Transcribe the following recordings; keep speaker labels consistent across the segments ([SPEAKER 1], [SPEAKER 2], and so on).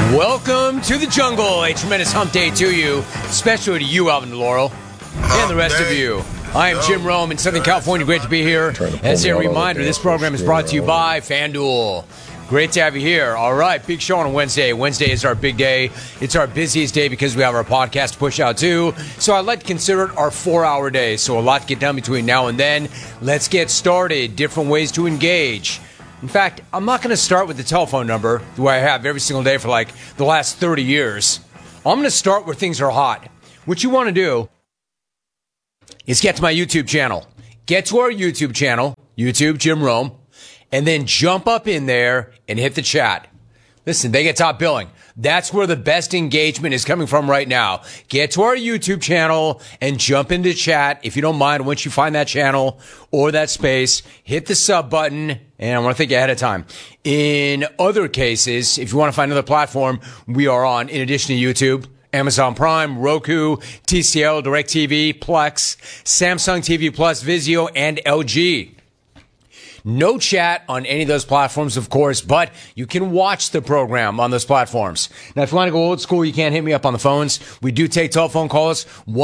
[SPEAKER 1] Welcome to the jungle. A tremendous hump day to you, especially to you, Alvin Laurel, and the rest of you. I am Jim Rome in Southern California. Great to be here. As a reminder, this program is brought to you by FanDuel. Great to have you here. All right, big show on a Wednesday. Wednesday is our big day. It's our busiest day because we have our podcast to push out too. So I'd like to consider it our 4-hour day. So a lot to get done between now and then. Let's get started. Different ways to engage. In fact, I'm not going to start with the telephone number the way I have every single day for like the last 30 years. I'm going to start where things are hot. What you want to do is get to my YouTube channel. Get to our YouTube channel, YouTube Jim Rome, and then jump up in there and hit the chat. Listen, they get top billing. That's where the best engagement is coming from right now. Get to our YouTube channel and jump into chat. If you don't mind, once you find that channel or that space, hit the sub button. And I want to thank you ahead of time. In other cases, if you want to find another platform, we are on, in addition to YouTube, Amazon Prime, Roku, TCL, DirecTV, Plex, Samsung TV Plus, Vizio, and LG. No chat on any of those platforms, of course, but you can watch the program on those platforms. Now, if you want to go old school, you can't hit me up on the phones. We do take telephone calls,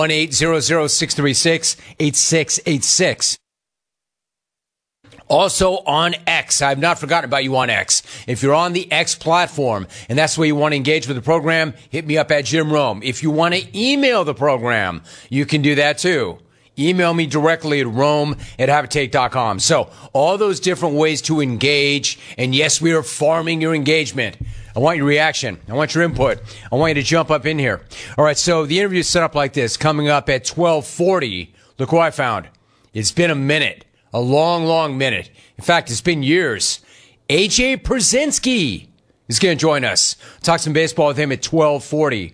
[SPEAKER 1] 1-800-636-8686. Also on X. I've not forgotten about you on X. If you're on the X platform and that's where you want to engage with the program, hit me up at Jim Rome. If you want to email the program, you can do that too. Email me directly at rome@haveatake.com. So all those different ways to engage. And yes, we are farming your engagement. I want your reaction. I want your input. I want you to jump up in here. All right. So the interview is set up like this. Coming up at 12:40. Look who I found. It's been a minute. A long, long minute. In fact, it's been years. AJ Pierzynski is going to join us. Talk some baseball with him at 12:40.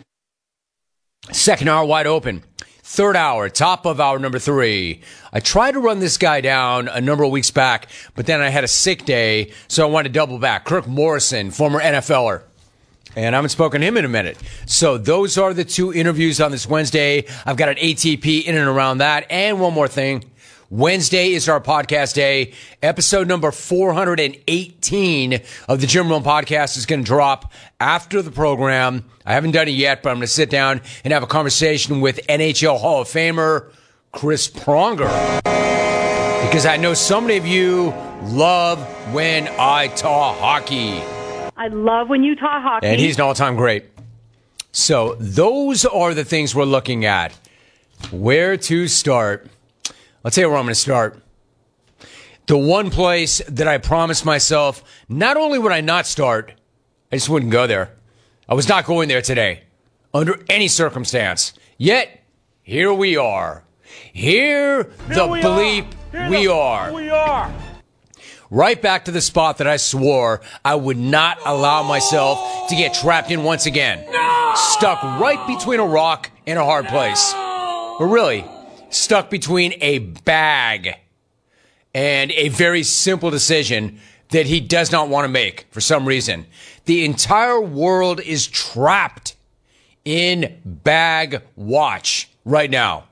[SPEAKER 1] Second hour wide open. Third hour, top of hour number 3. I tried to run this guy down a number of weeks back, but then I had a sick day, so I wanted to double back. Kirk Morrison, former NFLer. And I haven't spoken to him in a minute. So those are the two interviews on this Wednesday. I've got an ATP in and around that. And one more thing. Wednesday is our podcast day. Episode number 418 of the Jim Rome podcast is going to drop after the program. I haven't done it yet, but I'm going to sit down and have a conversation with NHL Hall of Famer Chris Pronger. Because I know so many of you love when I talk hockey.
[SPEAKER 2] I love when you talk hockey.
[SPEAKER 1] And he's an all-time great. So those are the things we're looking at. Where to start? I'll tell you where I'm going to start. The one place that I promised myself, not only would I not start, I just wouldn't go there. I was not going there today, under any circumstance. Yet, here we are. Here we are. Right back to the spot that I swore I would not allow myself to get trapped in once again. No! Stuck right between a rock and a hard place. But really, stuck between a bag and a very simple decision that he does not want to make for some reason. The entire world is trapped in bag watch right now.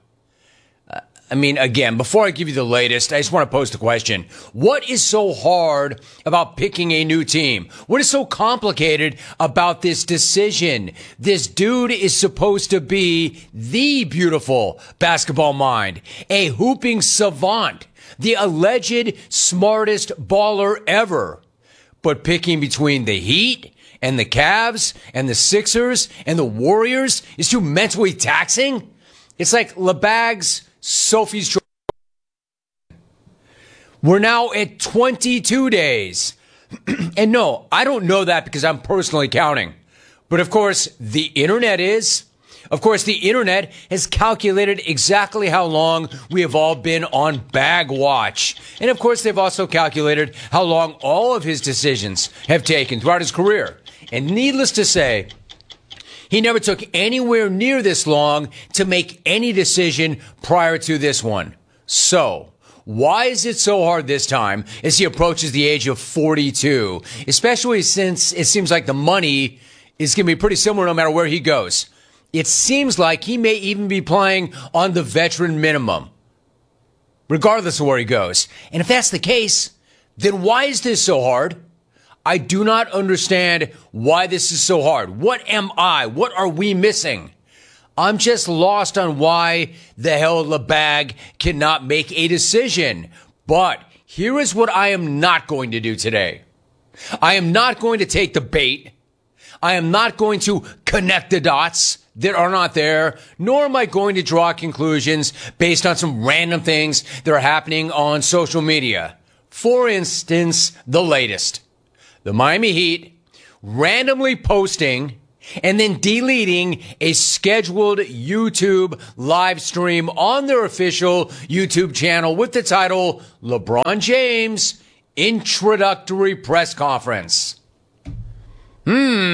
[SPEAKER 1] I mean, again, before I give you the latest, I just want to pose the question. What is so hard about picking a new team? What is so complicated about this decision? This dude is supposed to be the beautiful basketball mind, a hooping savant, the alleged smartest baller ever. But picking between the Heat and the Cavs and the Sixers and the Warriors is too mentally taxing. It's like LeBag's Sophie's Choice. We're now at 22 days. And no, I don't know that because I'm personally counting. But of course, the internet is. Of course, the internet has calculated exactly how long we have all been on bag watch. And of course, they've also calculated how long all of his decisions have taken throughout his career. And needless to say, he never took anywhere near this long to make any decision prior to this one. So, why is it so hard this time as he approaches the age of 42? Especially since it seems like the money is going to be pretty similar no matter where he goes. It seems like he may even be playing on the veteran minimum, regardless of where he goes. And if that's the case, then why is this so hard? I do not understand why this is so hard. What am I? What are we missing? I'm just lost on why the hell LeBag cannot make a decision. But here is what I am not going to do today. I am not going to take the bait. I am not going to connect the dots that are not there, nor am I going to draw conclusions based on some random things that are happening on social media. For instance, the latest. The Miami Heat randomly posting and then deleting a scheduled YouTube live stream on their official YouTube channel with the title LeBron James Introductory Press Conference. All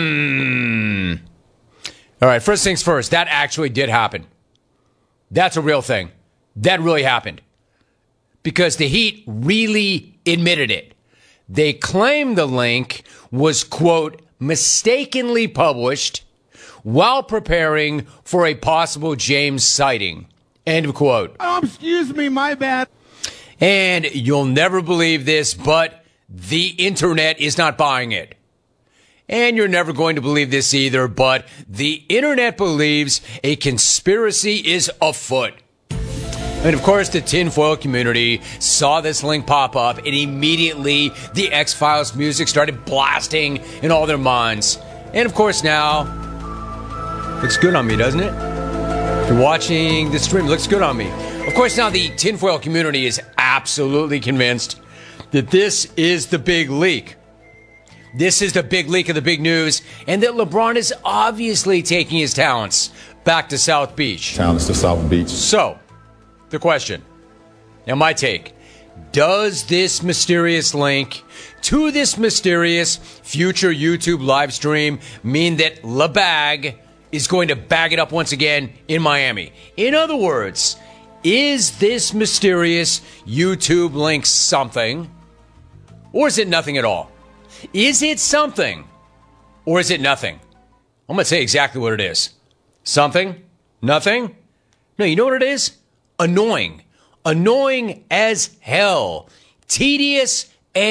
[SPEAKER 1] right, first things first, that actually did happen. That's a real thing. That really happened. Because the Heat really admitted it. They claimed the link was, quote, mistakenly published while preparing for a possible James sighting, end of quote.
[SPEAKER 3] Oh, excuse me, my bad.
[SPEAKER 1] And you'll never believe this, but the internet is not buying it. And you're never going to believe this either, but the internet believes a conspiracy is afoot. And of course, the tinfoil community saw this link pop up, and immediately the X-Files music started blasting in all their minds. And of course now, looks good on me, doesn't it? If you're watching the stream, looks good on me. Of course now the tinfoil community is absolutely convinced that this is the big leak. This is the big leak of the big news, and that LeBron is obviously taking his talents back to South Beach.
[SPEAKER 3] Talents to South Beach.
[SPEAKER 1] So, the question, now my take, does this mysterious link to this mysterious future YouTube live stream mean that LeBag is going to bag it up once again in Miami? In other words, is this mysterious YouTube link something, or is it nothing at all? Is it something, or is it nothing? I'm going to say exactly what it is. Something? Nothing? No, you know what it is? Annoying. Annoying as hell. Tedious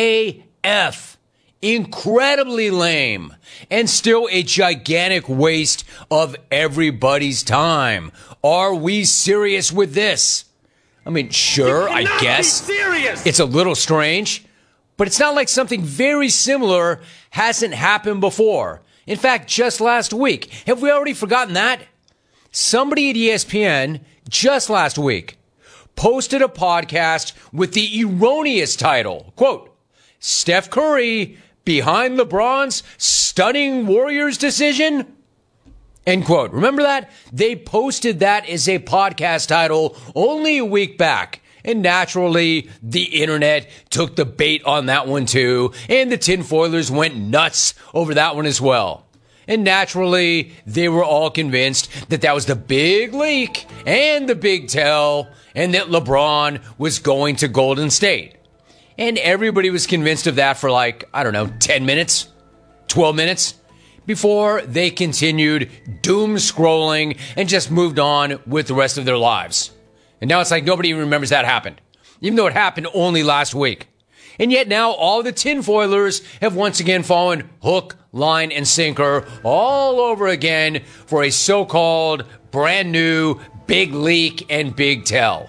[SPEAKER 1] AF. Incredibly lame. And still a gigantic waste of everybody's time. Are we serious with this? I mean, sure, I guess. It's a little strange. But it's not like something very similar hasn't happened before. In fact, just last week. Have we already forgotten that? Somebody at ESPN just last week posted a podcast with the erroneous title, quote, Steph Curry behind LeBron's stunning Warriors decision, end quote. Remember that? They posted that as a podcast title only a week back. And naturally, the internet took the bait on that one too, and the tinfoilers went nuts over that one as well. And naturally, they were all convinced that that was the big leak and the big tell, and that LeBron was going to Golden State. And everybody was convinced of that for 10 minutes, 12 minutes, before they continued doom scrolling and just moved on with the rest of their lives. And now it's like nobody even remembers that happened, even though it happened only last week. And yet now all the tinfoilers have once again fallen hook, line, and sinker all over again for a so-called brand new big leak and big tell.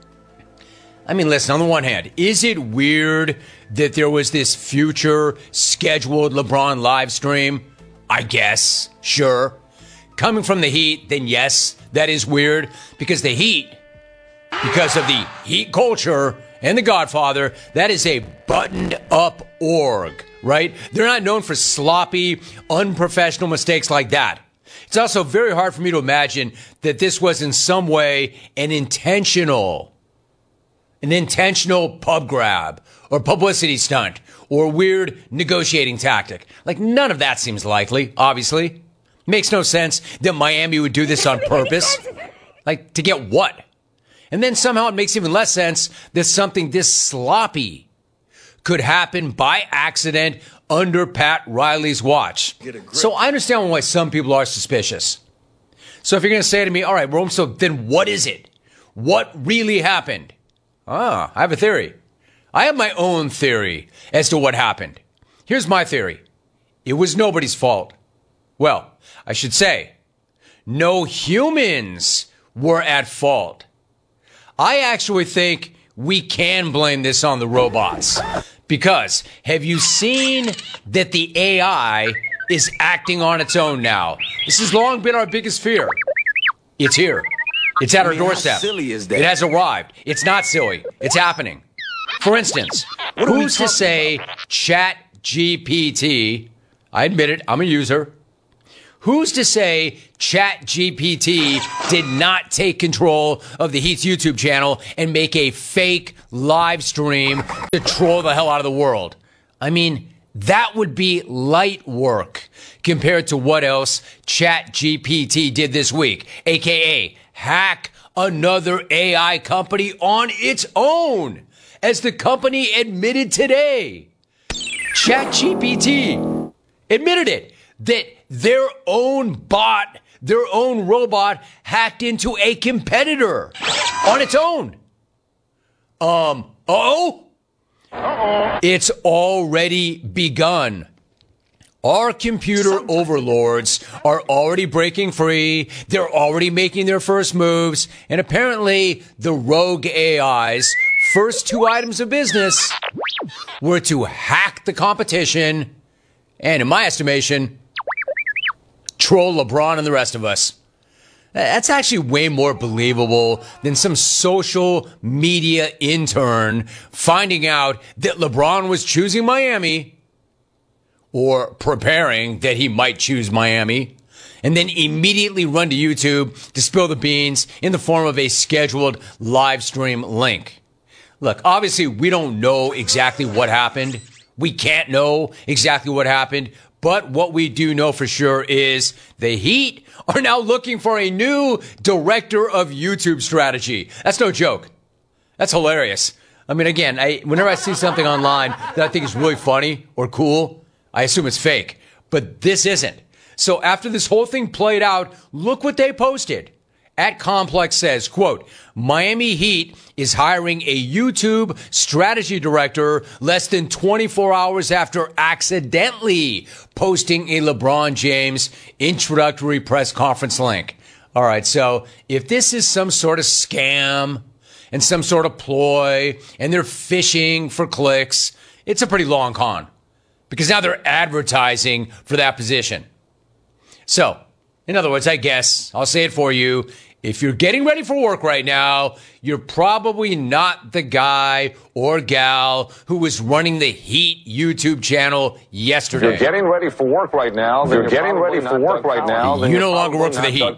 [SPEAKER 1] I mean, listen, on the one hand, is it weird that there was this future scheduled LeBron live stream? I guess, sure. Coming from the Heat, then yes, that is weird, because the Heat, because of the Heat culture and the Godfather, that is a buttoned-up org, right? They're not known for sloppy, unprofessional mistakes like that. It's also very hard for me to imagine that this was in some way an intentional pub grab or publicity stunt or weird negotiating tactic. Like, none of that seems likely, obviously. Makes no sense that Miami would do this on purpose. Like, to get what? And then somehow it makes even less sense that something this sloppy could happen by accident under Pat Riley's watch. So I understand why some people are suspicious. So if you're going to say to me, all right, Rome, so then what is it? What really happened? I have a theory. I have my own theory as to what happened. Here's my theory. It was nobody's fault. Well, I should say, no humans were at fault. I actually think we can blame this on the robots. Because have you seen that the AI is acting on its own now? This has long been our biggest fear. It's here. It's at our doorstep.
[SPEAKER 4] How silly is that?
[SPEAKER 1] It has arrived. It's not silly. It's happening. For instance, who's to say ChatGPT, I admit it, I'm a user. Who's to say ChatGPT did not take control of the Heat's YouTube channel and make a fake live stream to troll the hell out of the world? I mean, that would be light work compared to what else ChatGPT did this week, aka hack another AI company on its own, as the company admitted today. ChatGPT admitted it, that their own bot, their own robot hacked into a competitor on its own. It's already begun. Our computer overlords are already breaking free. They're already making their first moves. And apparently the rogue AI's first two items of business were to hack the competition and, in my estimation, troll LeBron and the rest of us. That's actually way more believable than some social media intern finding out that LeBron was choosing Miami or preparing that he might choose Miami and then immediately run to YouTube to spill the beans in the form of a scheduled live stream link. Look, obviously we don't know exactly what happened. We can't know exactly what happened. But what we do know for sure is the Heat are now looking for a new director of YouTube strategy. That's no joke. That's hilarious. I mean, again, whenever I see something online that I think is really funny or cool, I assume it's fake. But this isn't. So after this whole thing played out, look what they posted. At Complex says, quote, Miami Heat is hiring a YouTube strategy director less than 24 hours after accidentally posting a LeBron James introductory press conference link. All right, so if this is some sort of scam and some sort of ploy and they're fishing for clicks, it's a pretty long con because now they're advertising for that position. So, in other words, I guess, I'll say it for you, if you're getting ready for work right now, you're probably not the guy or gal who was running the Heat YouTube channel yesterday.
[SPEAKER 5] If you're getting ready for work right now, then
[SPEAKER 1] you no longer work for the Heat.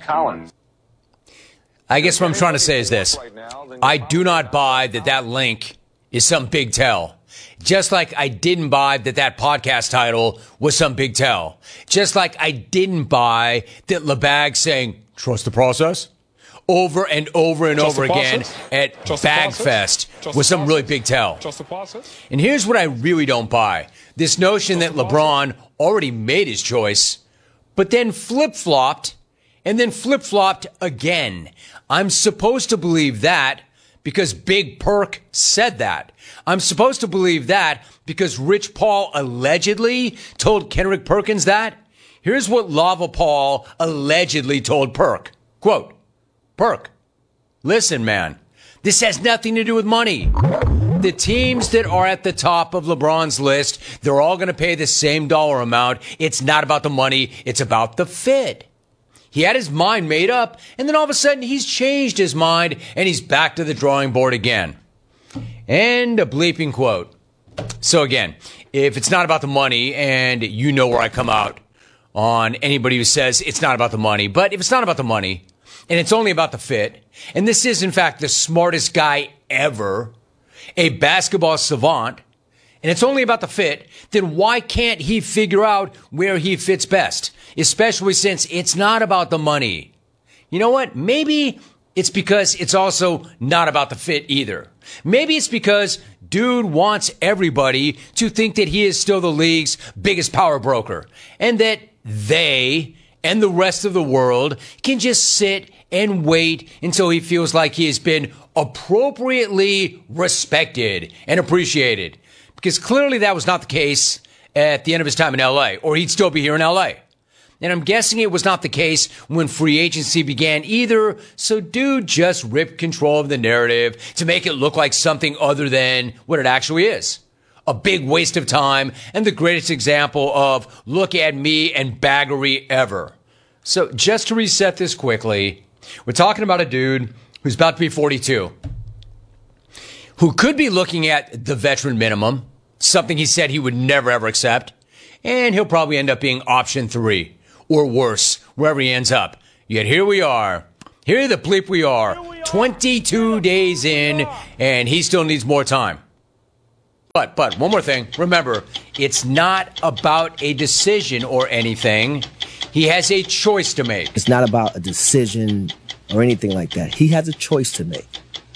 [SPEAKER 1] I guess what I'm trying to say is this. I do not buy that link is some big tell. Just like I didn't buy that podcast title was some big tell. Just like I didn't buy that LeBag saying, trust the process, over and over and over again at Bagfest was some really big tell. And here's what I really don't buy. This notion that LeBron already made his choice, but then flip-flopped, and then flip-flopped again. I'm supposed to believe that because Big Perk said that. I'm supposed to believe that because Rich Paul allegedly told Kendrick Perkins that. Here's what Lava Paul allegedly told Perk. Quote, Perk, listen, man, this has nothing to do with money. The teams that are at the top of LeBron's list, they're all going to pay the same dollar amount. It's not about the money. It's about the fit. He had his mind made up, and then all of a sudden he's changed his mind, and he's back to the drawing board again. And a bleeping quote. So again, if it's not about the money, and you know where I come out on anybody who says it's not about the money, but if it's not about the money, and it's only about the fit, and this is in fact the smartest guy ever, a basketball savant, and it's only about the fit, then why can't he figure out where he fits best? Especially since it's not about the money. You know what? Maybe it's because it's also not about the fit either. Maybe it's because dude wants everybody to think that he is still the league's biggest power broker and that they and the rest of the world can just sit and wait until he feels like he has been appropriately respected and appreciated. Because clearly that was not the case at the end of his time in LA, or he'd still be here in LA. And I'm guessing it was not the case when free agency began either, so dude just ripped control of the narrative to make it look like something other than what it actually is. A big waste of time and the greatest example of look at me and baggery ever. So just to reset this quickly, we're talking about a dude who's about to be 42, who could be looking at the veteran minimum, something he said he would never ever accept, and he'll probably end up being option 3. Or worse, wherever he ends up. Yet here we are. Here the bleep we are. 22 days in, and he still needs more time. But one more thing. Remember, it's not about a decision or anything. He has a choice to make.
[SPEAKER 4] It's not about a decision or anything like that. He has a choice to make.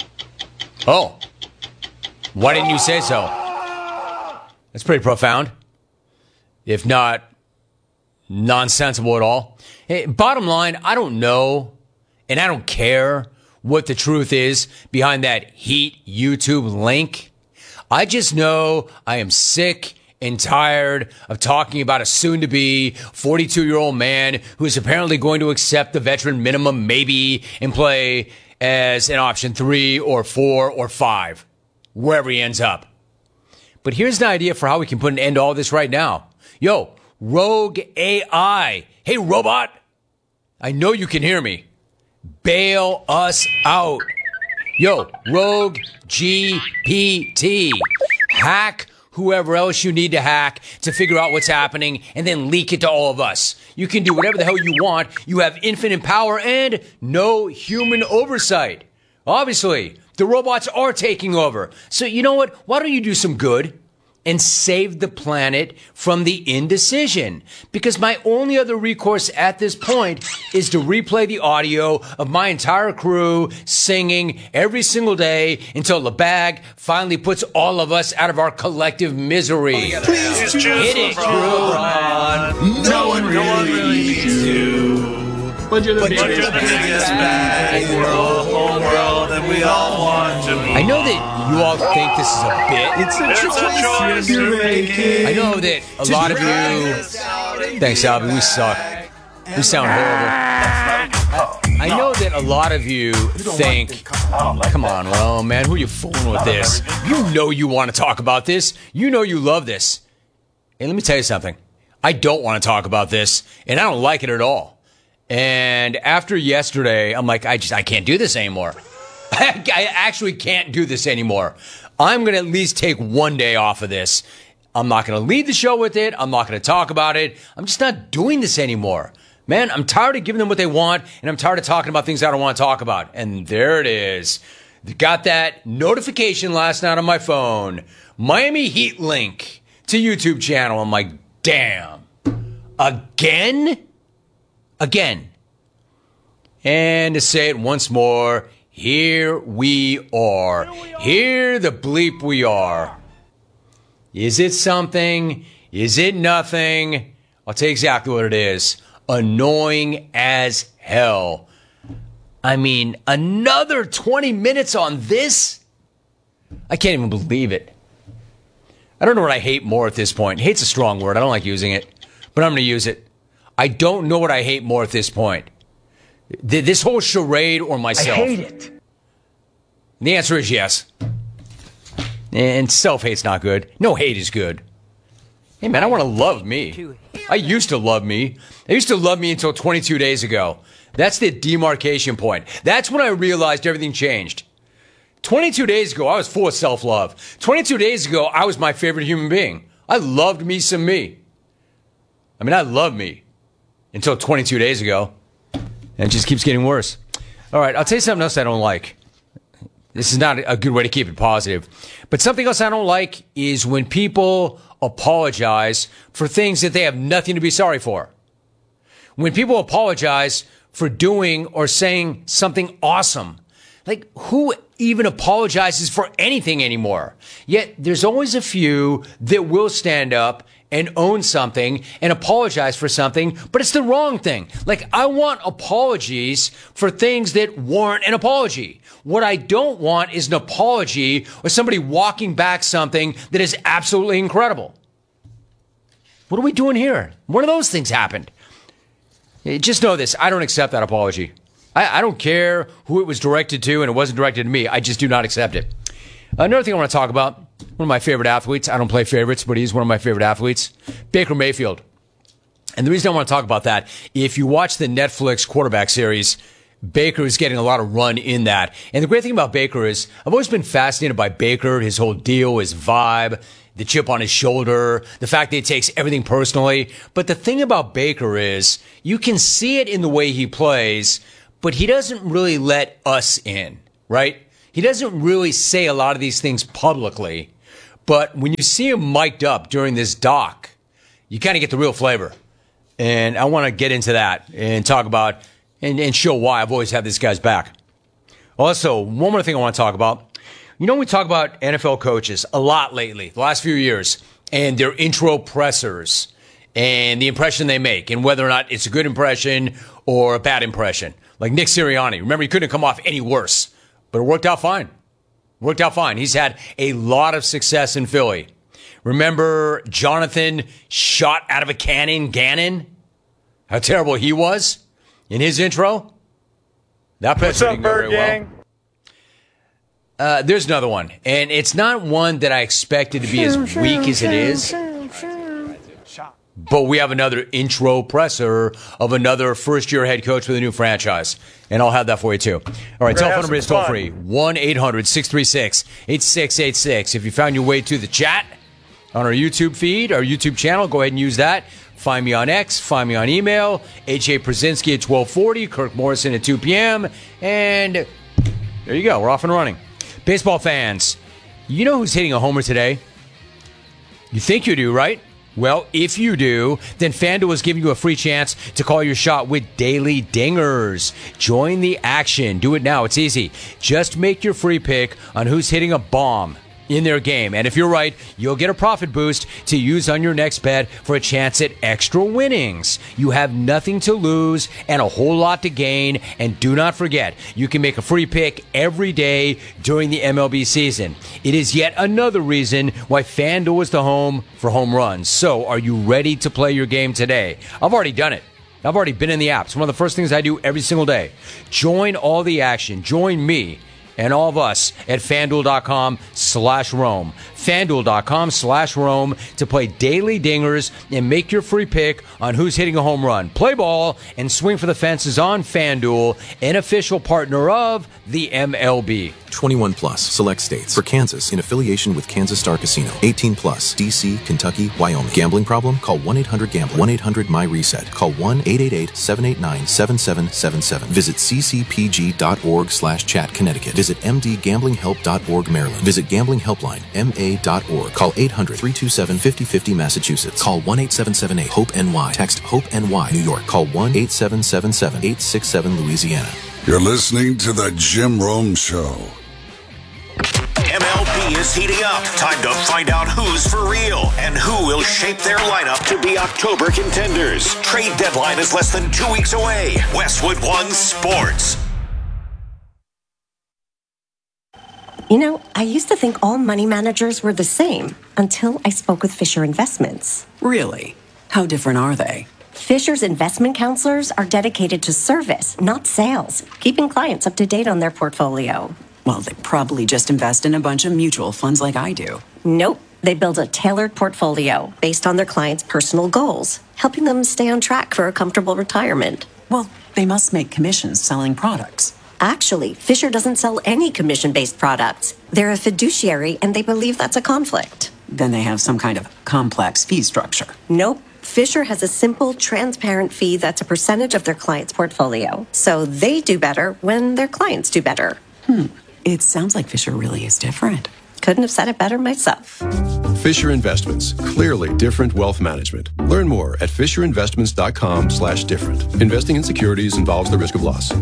[SPEAKER 1] Oh. Why didn't you say so? That's pretty profound. If not nonsensible at all. Hey, bottom line, I don't know, and I don't care what the truth is behind that Heat YouTube link. I just know I am sick and tired of talking about a soon-to-be 42-year-old man who is apparently going to accept the veteran minimum maybe and play as an option 3 or 4 or 5, wherever he ends up. But here's an idea for how we can put an end to all this right now. Yo, Rogue AI. Hey, robot. I know you can hear me. Bail us out. Yo, Rogue GPT. Hack whoever else you need to hack to figure out what's happening and then leak it to all of us. You can do whatever the hell you want. You have infinite power and no human oversight. Obviously, the robots are taking over. So you know what? Why don't you do some good and save the planet from the indecision? Because my only other recourse at this point is to replay the audio of my entire crew singing every single day until the bag finally puts all of us out of our collective misery.
[SPEAKER 6] Please choose
[SPEAKER 1] Hit it,
[SPEAKER 6] LeBron. No one really needs you. But you're the biggest bag in the whole world, and we all want to move.
[SPEAKER 1] I know that you all think this is a bit.
[SPEAKER 6] It's a choice you're making.
[SPEAKER 1] I know that a lot of you. Thanks, Albie. We suck. We sound horrible. I know that a lot of you think, come on, well, man, who are you fooling with this? You know you want to talk about this. You know you love this. Hey, let me tell you something. I don't want to talk about this, and I don't like it at all. And after yesterday, I'm like, I can't do this anymore. I actually can't do this anymore. I'm going to at least take one day off of this. I'm not going to lead the show with it. I'm not going to talk about it. I'm just not doing this anymore. Man, I'm tired of giving them what they want, and I'm tired of talking about things I don't want to talk about. And there it is. Got that notification last night on my phone. Miami Heat link to YouTube channel. I'm like, damn. Again? And to say it once more, here we are. Here the bleep we are. Is it something? Is it nothing? I'll tell you exactly what it is. Annoying as hell. I mean, another 20 minutes on this? I can't even believe it. I don't know what I hate more at this point. Hate's a strong word. I don't like using it, but I'm going to use it. I don't know what I hate more at this point. This whole charade or myself.
[SPEAKER 7] I hate it.
[SPEAKER 1] The answer is yes. And self-hate's not good. No hate is good. Hey, man, I want to love me. I used to love me. I used to love me until 22 days ago. That's the demarcation point. That's when I realized everything changed. 22 days ago, I was full of self-love. 22 days ago, I was my favorite human being. I loved me some me. I mean, I love me until 22 days ago. And it just keeps getting worse. All right, I'll tell you something else I don't like. This is not a good way to keep it positive. But something else I don't like is when people apologize for things that they have nothing to be sorry for. When people apologize for doing or saying something awesome. Like, who even apologizes for anything anymore? Yet, there's always a few that will stand up and own something and apologize for something, but it's the wrong thing. Like, I want apologies for things that warrant an apology. What I don't want is an apology or somebody walking back something that is absolutely incredible. What are we doing here? One of those things happened. Just know this. I don't accept that apology. I don't care who it was directed to, and it wasn't directed to me. I just do not accept it. Another thing I want to talk about, one of my favorite athletes. I don't play favorites, but he's one of my favorite athletes. Baker Mayfield. And the reason I want to talk about that, if you watch the Netflix quarterback series, Baker is getting a lot of run in that. And the great thing about Baker is I've always been fascinated by Baker, his whole deal, his vibe, the chip on his shoulder, the fact that he takes everything personally. But the thing about Baker is you can see it in the way he plays, but he doesn't really let us in, right? He doesn't really say a lot of these things publicly. But when you see him mic'd up during this doc, you kind of get the real flavor. And I want to get into that and talk about and show why I've always had this guy's back. Also, one more thing I want to talk about. You know, we talk about NFL coaches a lot lately, the last few years, and their intro pressers and the impression they make and whether or not it's a good impression or a bad impression. Like Nick Sirianni. Remember, he couldn't come off any worse, but it worked out fine. Worked out fine. He's had a lot of success in Philly. Remember Jonathan shot out of a cannon, Gannon? How terrible he was in his intro? That press didn't go very well. There's another one, and it's not one that I expected to be as weak as it is. But we have another intro presser of another first-year head coach with a new franchise. And I'll have that for you, too. All right, telephone number is toll-free, 1-800-636-8686. If you found your way to the chat on our YouTube feed, our YouTube channel, go ahead and use that. Find me on X, find me on email, H.A. Przinsky at 1240, Kirk Morrison at 2 p.m., and there you go. We're off and running. Baseball fans, you know who's hitting a homer today? You think you do, right? Well, if you do, then FanDuel is giving you a free chance to call your shot with Daily Dingers. Join the action. Do it now. It's easy. Just make your free pick on who's hitting a bomb in their game. And if you're right, you'll get a profit boost to use on your next bet for a chance at extra winnings. You have nothing to lose and a whole lot to gain. And do not forget, you can make a free pick every day during the MLB season. It is yet another reason why FanDuel is the home for home runs. So are you ready to play your game today? I've already done it. I've already been in the app. It's one of the first things I do every single day. Join all the action. Join me and all of us at FanDuel.com/Rome. FanDuel.com/Rome to play Daily Dingers and make your free pick on who's hitting a home run. Play ball and swing for the fences on FanDuel, an official partner of the MLB.
[SPEAKER 7] 21 plus, select states. For Kansas, in affiliation with Kansas Star Casino. 18 plus, D.C., Kentucky, Wyoming. Gambling problem? Call 1-800-GAMBLER. 1-800-MY-RESET. Call 1-888-789-7777. Visit ccpg.org/chat, Connecticut. Visit mdgamblinghelp.org, Maryland. Visit Gambling Helpline, ma.org. Call 800-327-5050, Massachusetts. Call 1-8778-HOPE-NY. Text HOPE-NY, New York. Call 1-8777-867, Louisiana.
[SPEAKER 8] You're listening to The Jim Rome Show.
[SPEAKER 9] MLB is heating up. Time to find out who's for real and who will shape their lineup to be October contenders. Trade deadline is less than 2 weeks away. Westwood One Sports.
[SPEAKER 10] You know, I used to think all money managers were the same until I spoke with Fisher Investments.
[SPEAKER 11] Really? How different are they?
[SPEAKER 10] Fisher's investment counselors are dedicated to service, not sales, keeping clients up to date on their portfolio.
[SPEAKER 11] Well, they probably just invest in a bunch of mutual funds like I do.
[SPEAKER 10] Nope. They build a tailored portfolio based on their clients' personal goals, helping them stay on track for a comfortable retirement.
[SPEAKER 11] Well, they must make commissions selling products.
[SPEAKER 10] Actually, Fisher doesn't sell any commission-based products. They're a fiduciary, and they believe that's a conflict.
[SPEAKER 11] Then they have some kind of complex fee structure.
[SPEAKER 10] Nope. Fisher has a simple, transparent fee that's a percentage of their client's portfolio. So they do better when their clients do better.
[SPEAKER 11] It sounds like Fisher really is different.
[SPEAKER 10] Couldn't have said it better myself.
[SPEAKER 12] Fisher Investments. Clearly different wealth management. Learn more at FisherInvestments.com/different. Investing in securities involves the risk of loss.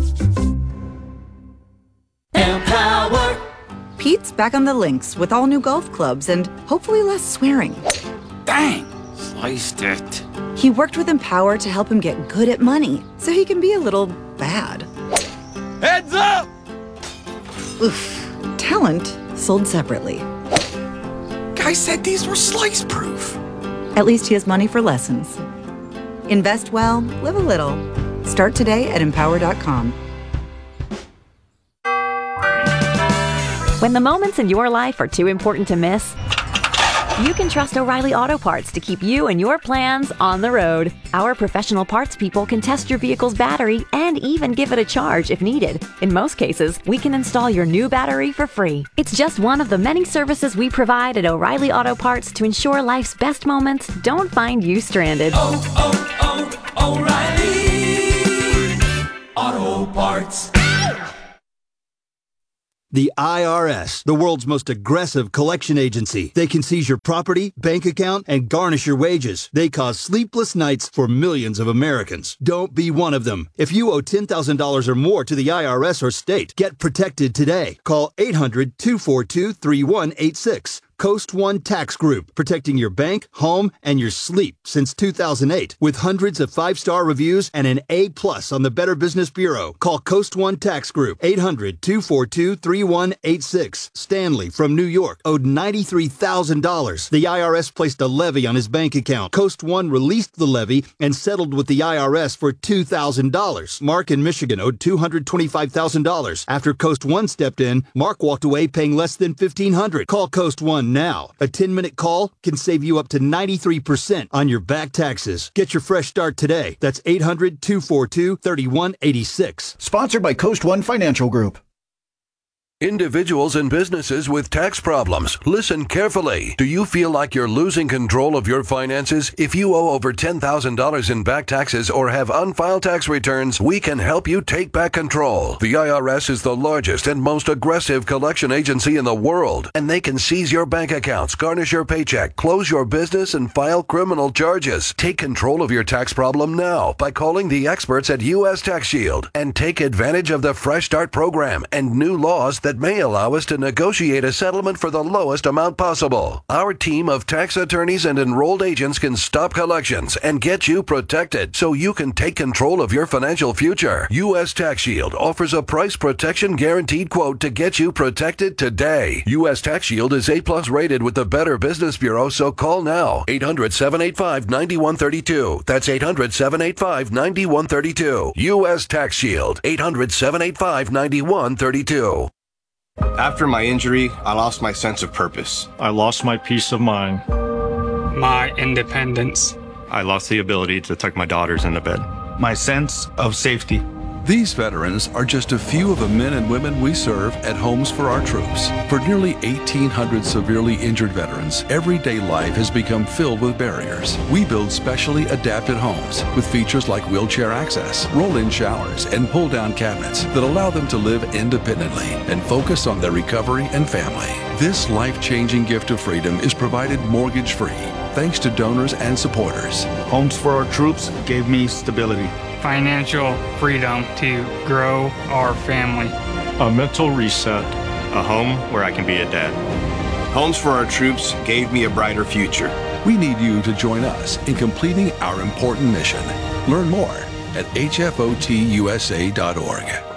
[SPEAKER 13] Empower. Pete's back on the links with all new golf clubs and hopefully less swearing.
[SPEAKER 14] Dang! Sliced it.
[SPEAKER 13] He worked with Empower to help him get good at money so he can be a little bad.
[SPEAKER 14] Heads up!
[SPEAKER 13] Oof. Talent sold separately.
[SPEAKER 14] Guy said these were slice proof.
[SPEAKER 13] At least he has money for lessons. Invest well, live a little. Start today at Empower.com.
[SPEAKER 15] When the moments in your life are too important to miss, you can trust O'Reilly Auto Parts to keep you and your plans on the road. Our professional parts people can test your vehicle's battery and even give it a charge if needed. In most cases, we can install your new battery for free. It's just one of the many services we provide at O'Reilly Auto Parts to ensure life's best moments don't find you stranded.
[SPEAKER 16] O'Reilly Auto Parts.
[SPEAKER 17] The IRS, the world's most aggressive collection agency. They can seize your property, bank account, and garnish your wages. They cause sleepless nights for millions of Americans. Don't be one of them. If you owe $10,000 or more to the IRS or state, get protected today. Call 800-242-3186. Coast One Tax Group, protecting your bank, home, and your sleep since 2008. With hundreds of 5-star reviews and an A+ on the Better Business Bureau. Call Coast One Tax Group, 800-242-3186. Stanley from New York owed $93,000. The IRS placed a levy on his bank account. Coast One released the levy and settled with the IRS for $2,000. Mark in Michigan owed $225,000. After Coast One stepped in, Mark walked away paying less than $1,500. Call Coast One now. A 10-minute call can save you up to 93% on your back taxes. Get your fresh start today. That's 800-242-3186.
[SPEAKER 18] Sponsored by Coast One Financial Group.
[SPEAKER 19] Individuals and businesses with tax problems, listen carefully. Do you feel like you're losing control of your finances? If you owe over $10,000 in back taxes or have unfiled tax returns, we can help you take back control. The IRS is the largest and most aggressive collection agency in the world, and they can seize your bank accounts, garnish your paycheck, close your business, and file criminal charges. Take control of your tax problem now by calling the experts at U.S. Tax Shield and take advantage of the Fresh Start program and new laws that may allow us to negotiate a settlement for the lowest amount possible. Our team of tax attorneys and enrolled agents can stop collections and get you protected so you can take control of your financial future. U.S. Tax Shield offers a price protection guaranteed quote to get you protected today. U.S. Tax Shield is A+ rated with the Better Business Bureau, so call now. 800-785-9132. That's 800-785-9132. U.S. Tax Shield. 800-785-9132.
[SPEAKER 20] After my injury, I lost my sense of purpose.
[SPEAKER 21] I lost my peace of mind.
[SPEAKER 22] My independence.
[SPEAKER 20] I lost the ability to tuck my daughters into bed.
[SPEAKER 23] My sense of safety.
[SPEAKER 12] These veterans are just a few of the men and women we serve at Homes for Our Troops. For nearly 1,800 severely injured veterans, everyday life has become filled with barriers. We build specially adapted homes with features like wheelchair access, roll-in showers, and pull-down cabinets that allow them to live independently and focus on their recovery and family. This life-changing gift of freedom is provided mortgage-free, thanks to donors and supporters.
[SPEAKER 23] Homes for Our Troops gave me stability,
[SPEAKER 22] financial freedom to grow our family,
[SPEAKER 21] a mental reset,
[SPEAKER 20] a home where I can be a dad. Homes for Our Troops gave me a brighter future.
[SPEAKER 12] We need you to join us in completing our important mission. Learn more at hfotusa.org.